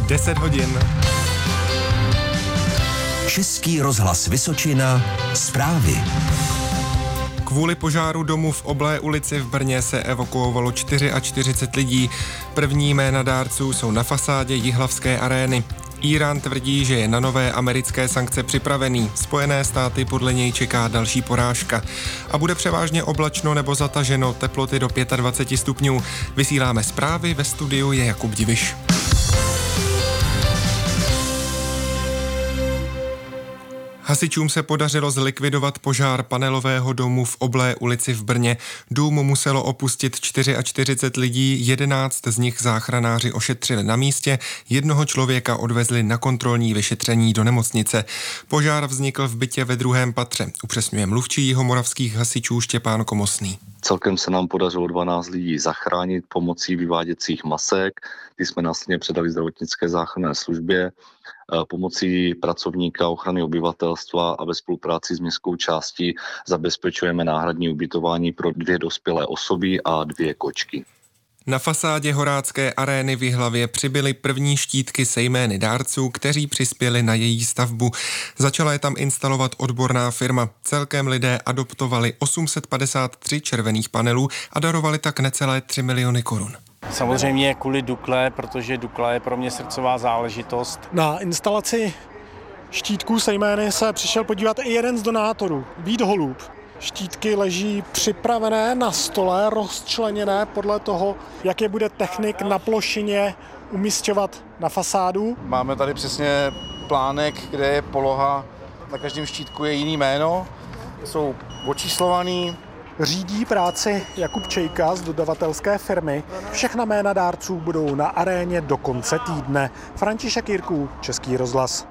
10 hodin. Český rozhlas Vysočina, zprávy. Kvůli požáru domu v Oblé ulici v Brně se evakuovalo 44 lidí. První jména dárců jsou na fasádě Jihlavské arény. Írán tvrdí, že je na nové americké sankce připravený. Spojené státy podle něj čeká další porážka. A bude převážně oblačno nebo zataženo, teploty do 25 stupňů. Vysíláme zprávy, ve studiu je Jakub Diviš. Hasičům se podařilo zlikvidovat požár panelového domu v Oblé ulici v Brně. Dům muselo opustit 44 lidí, 11 z nich záchranáři ošetřili na místě, jednoho člověka odvezli na kontrolní vyšetření do nemocnice. Požár vznikl v bytě ve 2. patře, upřesňuje mluvčí jihomoravských hasičů Štěpán Komosný. Celkem se nám podařilo 12 lidí zachránit pomocí vyváděcích masek, ty jsme následně předali zdravotnické záchranné službě, pomocí pracovníka ochrany obyvatelstva a ve spolupráci s městskou částí zabezpečujeme náhradní ubytování pro 2 dospělé osoby a 2 kočky. Na fasádě Horácké arény v Jihlavě přibyly první štítky se jmény dárců, kteří přispěli na její stavbu. Začala je tam instalovat odborná firma. Celkem lidé adoptovali 853 červených panelů a darovali tak necelé 3 miliony korun. Samozřejmě kvůli Dukle, protože Dukla je pro mě srdcová záležitost. Na instalaci štítků se jmény se přišel podívat i jeden z donátorů, Vít Holub. Štítky leží připravené na stole, rozčleněné podle toho, jak je bude technik na plošině umisťovat na fasádu. Máme tady přesně plánek, kde je poloha, na každém štítku je jiný jméno, jsou očíslovaný. Řídí práci Jakub Čejka z dodavatelské firmy. Všechna jména dárců budou na aréně do konce týdne. František Jirků, Český rozhlas.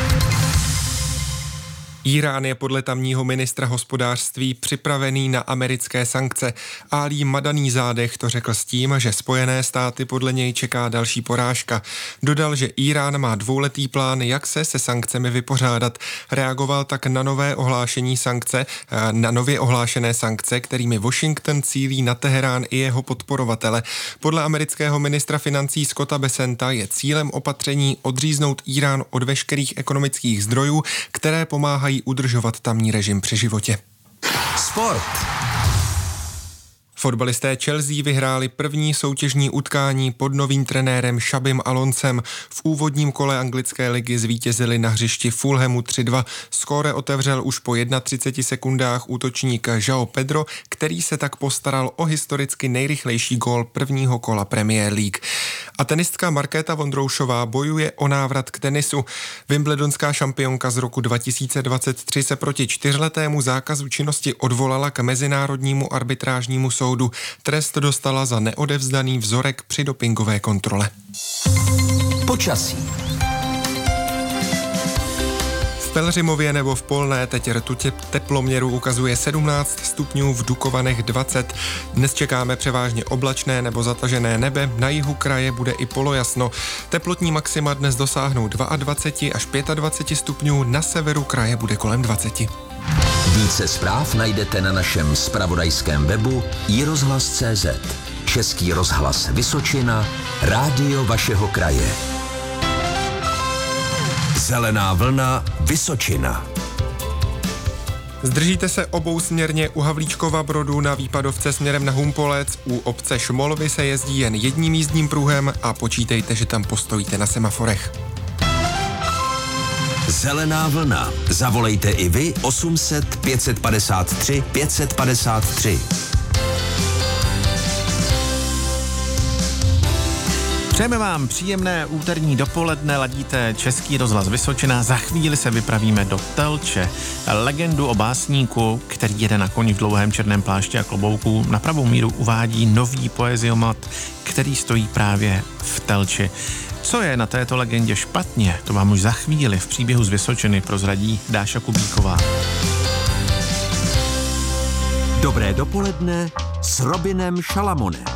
Írán je podle tamního ministra hospodářství připravený na americké sankce. Alí Madanízádeh to řekl s tím, že Spojené státy podle něj čeká další porážka. Dodal, že Írán má 2letý plán, jak se sankcemi vypořádat. Reagoval tak na nově ohlášené sankce, kterými Washington cílí na Teherán i jeho podporovatele. Podle amerického ministra financí Scotta Bessenta je cílem opatření odříznout Írán od veškerých ekonomických zdrojů, které pomáhají udržovat tamní režim při životě. Sport. Fotbalisté Chelsea vyhráli první soutěžní utkání pod novým trenérem Xabim Aloncem. V úvodním kole anglické ligy zvítězili na hřišti Fulhamu 3-2. Skóre otevřel už po 31 sekundách útočník João Pedro, který se tak postaral o historicky nejrychlejší gól prvního kola Premier League. A tenistka Markéta Vondroušová bojuje o návrat k tenisu. Wimbledonská šampionka z roku 2023 se proti 4letému zákazu činnosti odvolala k Mezinárodnímu arbitrážnímu soudu. Trest dostala za neodevzdaný vzorek při dopingové kontrole. Počasí. V Pelhřimově nebo v Polné teď rtutě teploměru ukazuje 17 stupňů, v Dukovanech 20. Dnes čekáme převážně oblačné nebo zatažené nebe, na jihu kraje bude i polojasno. Teplotní maxima dnes dosáhnou 22 až 25 stupňů, na severu kraje bude kolem 20. Více zpráv najdete na našem zpravodajském webu iRozhlas.cz. Český rozhlas Vysočina, rádio vašeho kraje. Zelená vlna Vysočina. Zdržíte se obousměrně u Havlíčkova Brodu na výpadovce směrem na Humpolec, u obce Šmolovy se jezdí jen jedním jízdním pruhem a počítejte, že tam postojíte na semaforech. Zelená vlna. Zavolejte i vy 800 553 553. Přejeme vám příjemné úterní dopoledne, ladíte Český rozhlas Vysočina. Za chvíli se vypravíme do Telče. Legendu o básníku, který jede na koni v dlouhém černém plášti a klobouku, na pravou míru uvádí nový poeziomat, který stojí právě v Telči. Co je na této legendě špatně, to vám už za chvíli v příběhu z Vysočiny prozradí Dáša Kubíková. Dobré dopoledne s Robinem Šalamonem.